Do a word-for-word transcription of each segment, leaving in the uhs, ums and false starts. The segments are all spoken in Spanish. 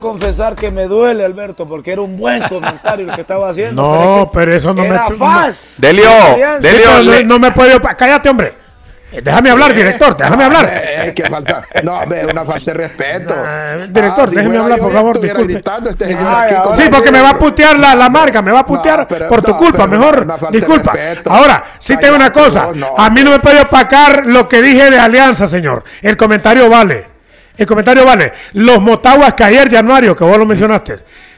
confesar que me duele, Alberto, porque era un buen comentario el que estaba haciendo. No, pero, pero eso no era me... faz. No, Delio, Delio. sí, no, no me puedo... Cállate, hombre. Déjame hablar, director, déjame hablar. Eh, que falta, no, ve, una falta de respeto. Uh, director, ah, si déjeme hablar, por favor, disculpe. Este señor Ay, aquí sí, porque me va a putear la, la marca, me va a putear no, pero, por tu no, culpa, mejor, disculpa. Ahora, sí tengo una cosa, no, a mí no me puede opacar lo que dije de Alianza, señor. El comentario vale, el comentario vale. Los Motaguas que ayer, Januario, que vos lo mencionaste,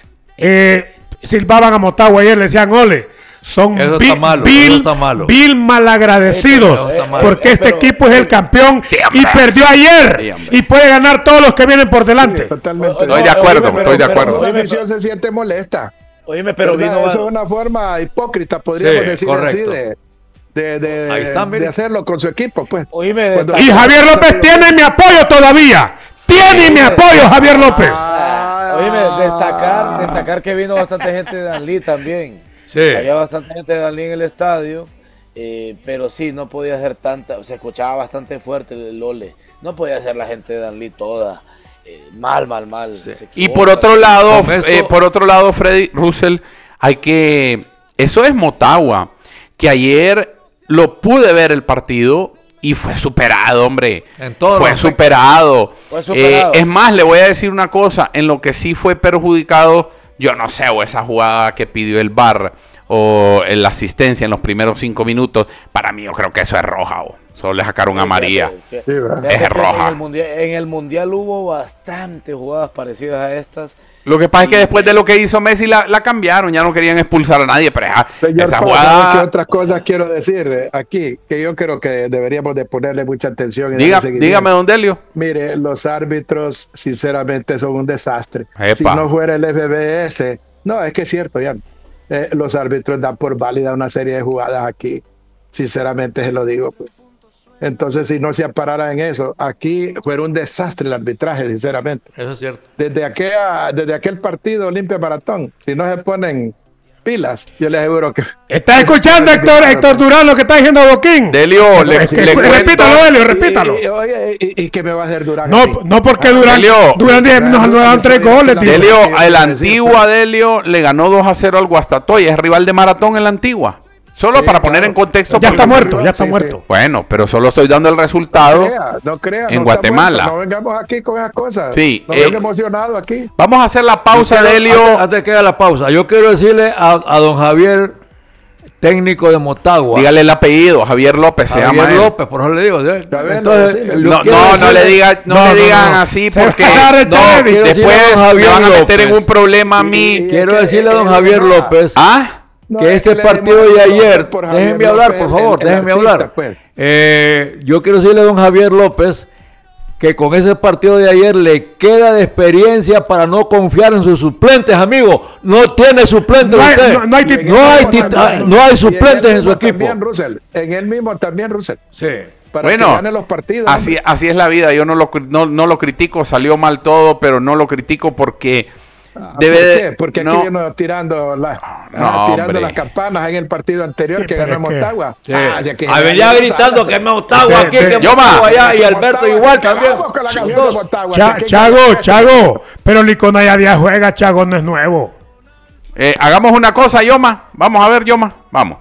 eh, silbaban a Motagua ayer, le decían ole. Son eso vil, está malo, vil, eso está malo. vil malagradecidos, Eso está malo. Porque Eh, este pero, equipo es el campeón sí, y perdió ayer sí, y puede ganar todos los que vienen por delante. Sí, totalmente. Estoy de acuerdo, Oíme, estoy de pero, acuerdo. La afición se siente molesta. Oíme, pero ¿verdad? vino... Eso es una forma hipócrita, podríamos Sí, decir correcto. así, de, de, de, Ahí está, de hacerlo con su equipo, pues. Oíme, Cuando- Y Javier López tiene mi apoyo todavía. Tiene mi apoyo, Javier López. Ah, Oíme, destacar, destacar que vino bastante gente de Danlí también. Sí. Había bastante gente de Danlí en el estadio, eh, pero sí, no podía ser tanta, se escuchaba bastante fuerte el ole. No podía ser la gente de Danlí toda. Eh, mal, mal, mal. Sí. Y por otro lado, Con esto- eh, por otro lado, Freddy Russell, hay que, eso es Motagua, que ayer lo pude ver el partido y fue superado, hombre. En todo fue lo superado. Fue superado. Eh, es más, le voy a decir una cosa, en lo que sí fue perjudicado, yo no sé, o esa jugada que pidió el V A R o la asistencia en los primeros cinco minutos, para mí yo creo que eso es roja, o solo le sacaron a María. Fíjate, fíjate, Sí, ¿verdad? fíjate Es que roja. En el, mundial, en el mundial hubo bastantes jugadas parecidas a estas. Lo que pasa es que después de lo que hizo Messi la, la cambiaron, ya no querían expulsar a nadie, pero esa, Señor esa Paz, ¿sabe jugada... qué otras cosas quiero decir eh, aquí? Que yo creo que deberíamos de ponerle mucha atención. Y Diga, darle seguimiento. dígame, don Delio. Mire, los árbitros sinceramente son un desastre. Epa. Si no fuera el F B S, no, es que es cierto, ya. Eh, los árbitros dan por válida una serie de jugadas aquí. Sinceramente se lo digo. Pues. Entonces, si no se parara en eso, aquí fuera un desastre el arbitraje, sinceramente. Eso es cierto. Desde, aquella, desde aquel partido Olimpia Maratón, si no se ponen pilas, yo les aseguro que... ¿Estás escuchando, Héctor, Héctor Durán, lo que está diciendo Boquín? Delio, le, Es que- le cuento- repítalo, Delio, repítalo. Y, y, oye, y, y qué me va a hacer Durán? No, así? no porque Durán, Delio. Durán diez, nos nos dan tres goles, tío. Delio, Sí, el sí, Antigua Delio le ganó dos a cero al Guastatoya, es rival de Maratón en la Antigua. Solo Sí, para poner claro. en contexto. Ya porque- está muerto, ya está Sí, muerto. sí. Bueno, pero solo estoy dando el resultado. No crea, no crea, en no Guatemala. está muerto, no vengamos aquí con esas cosas. Sí, No eh, venga emocionado aquí. Vamos a hacer la pausa, Yo quiero- Delio. Antes, antes de que haga la pausa, yo quiero decirle a, a don Javier, técnico de Motagua. Dígale el apellido, Javier López se Javier llama él. López, por eso le digo. ¿eh? Javier, Entonces, decime. yo No, quiero no, no decirle- le diga, no, No, le no, digan no. así Se porque va a agarrar No, Chávez. quiero decirle a después don me Javier van a meter en López. un problema a Y- mí. Quiero Es que- decirle a don es que Javier no. López ¿Ah? No, que es este que le partido de dimos ayer, López por Javier déjenme hablar, López, por favor, el- el déjenme artista, hablar. pues. Eh, yo quiero decirle a don Javier López que con ese partido de ayer le queda de experiencia para no confiar en sus suplentes, amigo. No tiene suplentes No hay- usted. no- no hay Y en tit- él no hay mismo tit- también. no hay Y en suplentes él en su mismo equipo. También, Russell. En él mismo también, Russell. Sí. Para Bueno, que gane los partidos. Así, hombre. así es la vida, yo no lo, cri- no, no lo critico, salió mal todo, pero no lo critico porque Ah, debe ¿por de- qué? Porque aquí no. vino tirando, la, No, ah, tirando hombre. las campanas en el partido anterior Sí, que pero ganó es que- Motagua. Sí. Ah, ya que- Ah, venía ya gritando sabes. que Motagua aquí, Te- que te- Yoma. Motagua allá, y Que Alberto Motagua, igual que también. vamos con la Los canción dos. de Motagua, Cha- que- que- Chago, que- Chago, pero Licona ya día juega, Chago no es nuevo. Eh, hagamos una cosa, Yoma, vamos a ver, Yoma, vamos.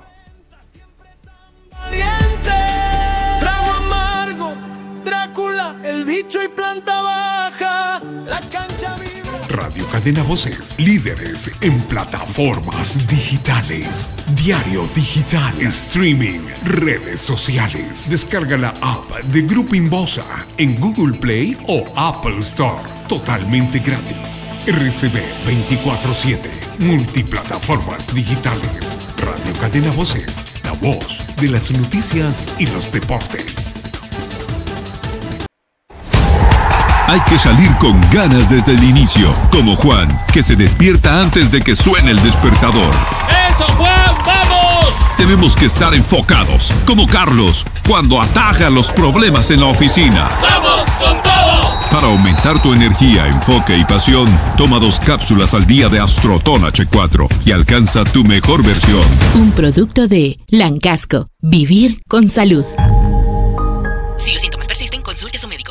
Valiente, trago amargo, Drácula, el bicho y planta baja, la cancha vibra. Radio Cadena Voces, líderes en plataformas digitales, diario digital, streaming, redes sociales. Descarga la app de Grupo Inbosa en Google Play o Apple Store, totalmente gratis. R C B veinticuatro siete, multiplataformas digitales. Radio Cadena Voces, la voz de las noticias y los deportes. Hay que salir con ganas desde el inicio, como Juan, que se despierta antes de que suene el despertador. ¡Eso, Juan! ¡Vamos! Tenemos que estar enfocados, como Carlos, cuando ataja los problemas en la oficina. ¡Vamos con todo! Para aumentar tu energía, enfoque y pasión, toma dos cápsulas al día de Astroton H cuatro y alcanza tu mejor versión. Un producto de Lancasco. Vivir con salud. Si los síntomas persisten, consulte a su médico.